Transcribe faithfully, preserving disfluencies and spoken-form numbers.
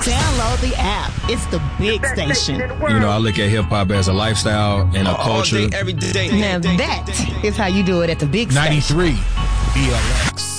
Download the app. It's the big station. You know, I look at hip-hop as a lifestyle and a culture. All day, every day. Now that is how you do it at the big station. ninety-three B L X.